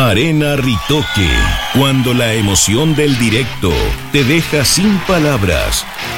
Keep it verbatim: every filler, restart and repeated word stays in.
Arena Ritoque, cuando la emoción del directo te deja sin palabras.